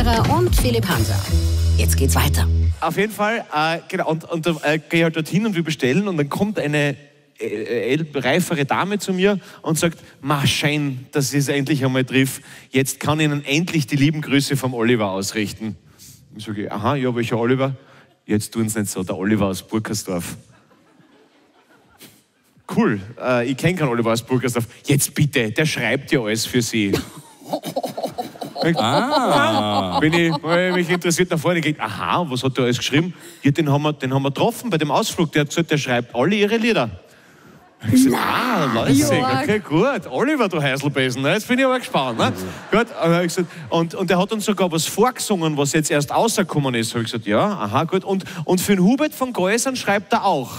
Scherer und Philipp Hanser. Jetzt geht's weiter. Auf jeden Fall, genau, und gehe ich halt dorthin und wir bestellen und dann kommt eine reifere Dame zu mir und sagt, ma schön, dass ich es endlich einmal triff. Jetzt kann ich Ihnen endlich die lieben Grüße vom Oliver ausrichten. Ich sage, aha, ja, welcher Oliver? Jetzt tun Sie nicht so, der Oliver aus Burkersdorf. Cool, ich kenne keinen Oliver aus Burgersdorf. Jetzt bitte, der schreibt ja alles für Sie. Bin ich mich interessiert nach vorne gegangen. Aha, was hat der alles geschrieben? Ja, den haben wir getroffen bei dem Ausflug. Der hat gesagt, der schreibt alle ihre Lieder. Ich gesagt, lässig, okay, gut. Oliver, du Heiselbesen, ne? Jetzt bin ich aber gespannt. Ne? Gut, ich gesagt, und der hat uns sogar was vorgesungen, was jetzt erst rausgekommen ist. Habe ich gesagt, ja, aha, gut. Und für den Hubert von Geusern schreibt er auch.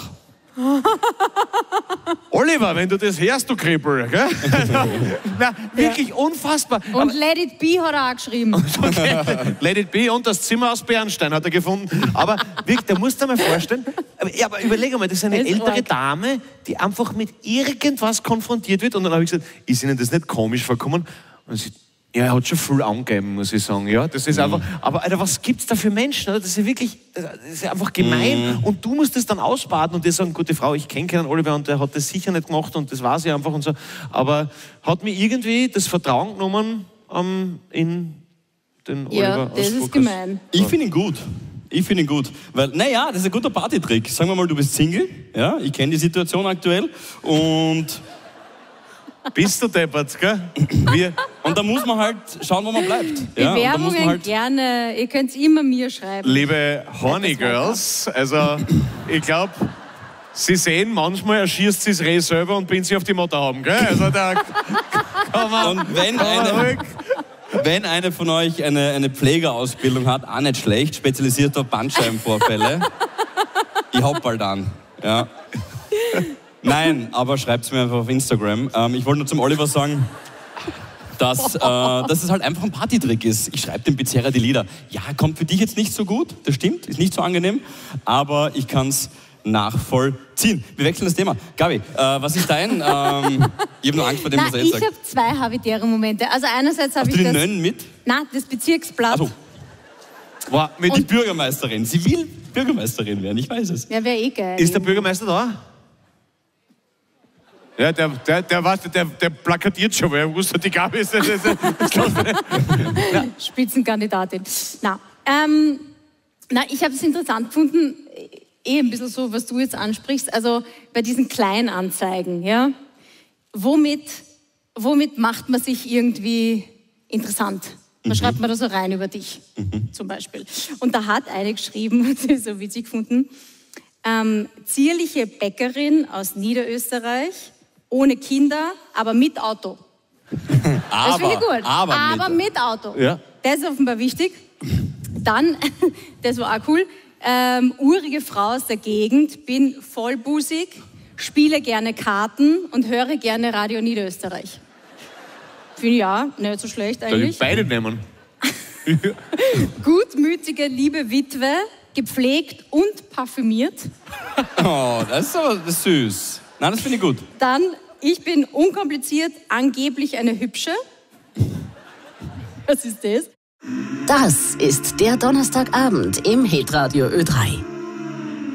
Oliver, wenn du das hörst, du Krippel. Gell? Na, wirklich unfassbar. Und aber, Let It Be hat er auch geschrieben. Okay, Let It Be und das Zimmer aus Bernstein hat er gefunden. Aber wirklich, da musst du dir mal vorstellen, aber überleg mal, das ist eine ältere Dame, die einfach mit irgendwas konfrontiert wird. Und dann habe ich gesagt, ist Ihnen das nicht komisch vorgekommen? Und sie, ja, er hat schon viel angegeben, muss ich sagen. Ja, das ist einfach, aber Alter, was gibt's da für Menschen? Oder? Das ist wirklich, das ist einfach gemein. Und du musst das dann ausbaden und die sagen, gute Frau, ich kenne keinen Oliver und der hat das sicher nicht gemacht und das war sie einfach und so. Aber hat mir irgendwie das Vertrauen genommen in den Oliver. Ja, das ist gemein. Ich finde ihn gut. Weil, naja, das ist ein guter Partytrick. Sagen wir mal, du bist Single, ja, ich kenne die Situation aktuell und... Bist du deppert, gell? Und da muss man halt schauen, wo man bleibt. Ja, Bewerbungen halt gerne, ihr könnt es immer mir schreiben. Liebe Horny Girls, also ich glaube, Sie sehen, manchmal erschießt sie das Reh selber und bringt sie auf die Mutter haben, gell? Also da kann man... Und wenn eine von euch eine Pflegerausbildung hat, auch nicht schlecht, spezialisiert auf Bandscheibenvorfälle, ich hab bald an. Ja. Nein, aber schreibt es mir einfach auf Instagram. Ich wollte nur zum Oliver sagen, dass es halt einfach ein Partytrick ist. Ich schreibe dem Pizzeria die Lieder. Ja, kommt für dich jetzt nicht so gut, das stimmt, ist nicht so angenehm, aber ich kann es nachvollziehen. Wir wechseln das Thema. Gabi, was ist dein... ich habe nur Angst vor dem, was er jetzt sagt. Ich habe zwei habitäre Momente. Also einerseits habe ich das... Hast du den Nönn mit? Nein, das Bezirksblatt. Ach so. Wow, mit die Bürgermeisterin. Sie will Bürgermeisterin werden, ich weiß es. Ja, wäre eh geil. Ist der Bürgermeister da? Ja, der plakatiert schon, weil er wusste, die Gabi ist... Spitzenkandidatin. Ich habe es interessant gefunden, ein bisschen so, was du jetzt ansprichst, also bei diesen Kleinanzeigen, ja, womit macht man sich irgendwie interessant? Was schreibt man da so rein über dich, zum Beispiel? Und da hat eine geschrieben, das ist so witzig gefunden, zierliche Bäckerin aus Niederösterreich, ohne Kinder, aber mit Auto. Das finde ich gut. Aber mit Auto. Ja. Das ist offenbar wichtig. Dann, das war auch cool, urige Frau aus der Gegend, bin vollbusig, spiele gerne Karten und höre gerne Radio Niederösterreich. Finde ich auch nicht so schlecht eigentlich. Soll ich beide nehmen? Gutmütige, liebe Witwe, gepflegt und parfümiert. Oh, das ist aber süß. Nein, das finde ich gut. Dann, ich bin unkompliziert, angeblich eine Hübsche. Was ist das? Das ist der Donnerstagabend im Hitradio Ö3.